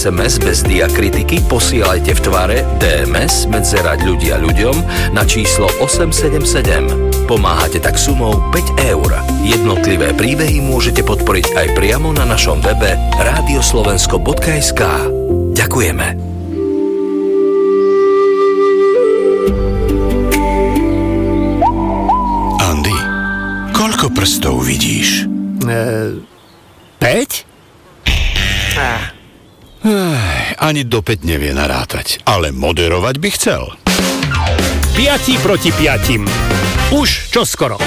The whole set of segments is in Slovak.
SMS bez diakritiky posielajte v tvare DMS medzera ľudia ľuďom na číslo 877. Pomáhate tak sumou 5 eur. Jednotlivé príbehy môžete podporiť aj priamo na našom webe radioslovensko.sk. Ďakujeme. Andy, koľko prstov vidíš? 5? Ani do 5 nevie narátať, ale moderovať by chcel. 5 proti 5. Už čoskoro.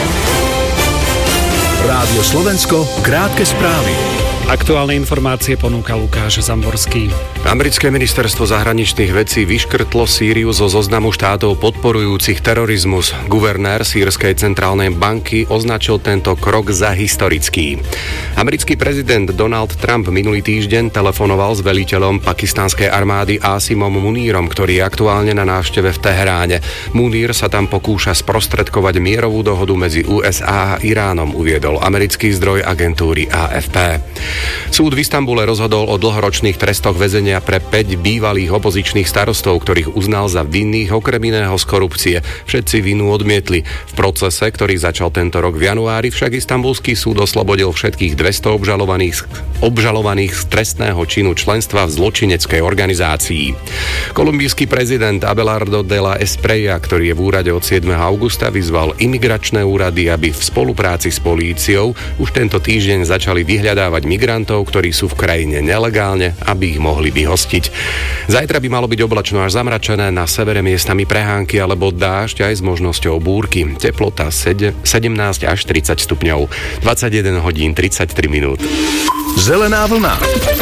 Rádio Slovensko, krátke správy. Aktuálne informácie ponúka Lukáš Zamborský. Americké ministerstvo zahraničných vecí vyškrtlo Sýriu zo zoznamu štátov podporujúcich terorizmus. Guvernér Sýrskej centrálnej banky označil tento krok za historický. Americký prezident Donald Trump minulý týždeň telefonoval s veliteľom pakistánskej armády Asimom Munírom, ktorý je aktuálne na návšteve v Teheráne. Munír sa tam pokúša sprostredkovať mierovú dohodu medzi USA a Iránom, uviedol americký zdroj agentúry AFP. Súd v Istanbule rozhodol o dlhoročných trestoch väzenia pre 5 bývalých opozičných starostov, ktorých uznal za vinných okrem iného z korupcie. Všetci vinu odmietli. V procese, ktorý začal tento rok v januári, však Istanbulský súd oslobodil všetkých 200 obžalovaných z trestného činu členstva v zločineckej organizácii. Kolumbijský prezident Abelardo de la Espriella, ktorý je v úrade od 7. augusta, vyzval imigračné úrady, aby v spolupráci s políciou už tento týždeň začali vyhľadávať migrantov, ktorí sú v krajine nelegálne, aby ich mohli vyhostiť. Zajtra by malo byť oblačno až zamračené, na severe miestami prehánky alebo dážď aj s možnosťou búrky. Teplota 17 až 30 stupňov. 21 hodín 33 minút. Zelená vlna.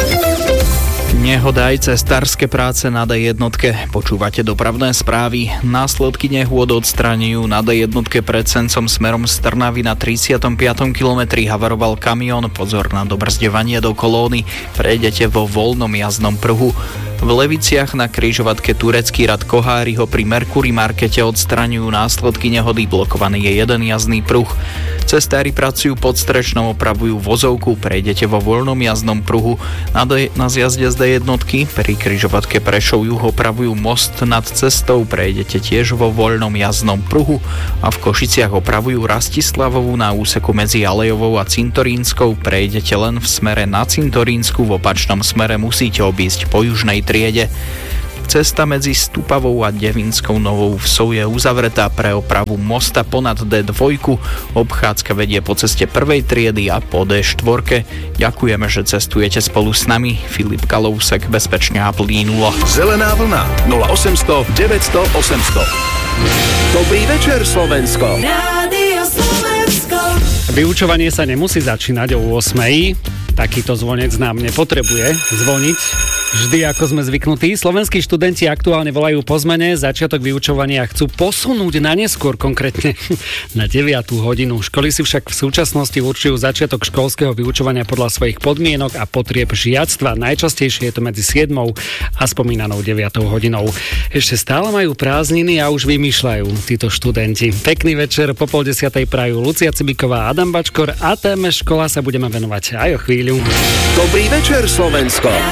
Nehoda aj cestárske práce na D1. Počúvate dopravné správy. Následky nehôd odstraňujú na D1 pred Sencom smerom z Trnavy na 35. kilometri havaroval kamión. Pozor na dobrzdevanie do kolóny. Prejdete vo voľnom jazdnom pruhu. V Leviciach na križovatke Turecký rad Koháriho pri Mercury Markete odstraňujú následky nehody. Blokovaný je jeden jazdný pruh. Cestári pracujú pod Strečnou, opravujú vozovku. Prejdete vo voľnom jazdnom pruhu. Na zjazde z D1 pri križovatke Prešov juh opravujú most nad cestou. Prejdete tiež vo voľnom jazdnom pruhu a v Košiciach opravujú Rastislavovú na úseku medzi Alejovou a Cintorínskou. Prejdete len v smere na Cintorínsku, v opačnom smere musíte obísť po južnej triede. Cesta medzi Stupavou a Devinskou Novou Vsou je uzavretá pre opravu mosta ponad D2. Obchádzka vedie po ceste prvej triedy a po D4. Ďakujeme, že cestujete spolu s nami. Filip Kalousek bezpečne a plynulo. Zelená vlna 0800 900 800. Dobrý večer, Slovensko. Rádio Slovensko. Vyučovanie sa nemusí začínať o 8:00. Takýto zvonec nám nepotrebuje zvoniť vždy, ako sme zvyknutí. Slovenskí študenti aktuálne volajú po zmene. Začiatok vyučovania chcú posunúť na neskôr, konkrétne na 9 hodinu. Školy si však v súčasnosti určujú začiatok školského vyučovania podľa svojich podmienok a potrieb žiactva. Najčastejšie je to medzi 7 a spomínanou 9 hodinou. Ešte stále majú prázdniny a už vymýšľajú títo študenti. Pekný večer, po 9:30 prajú Lucia Cibiková a Adam Bačkor a téme škola sa budeme venovať aj o chvíľu. Dobrý večer, Slovensko.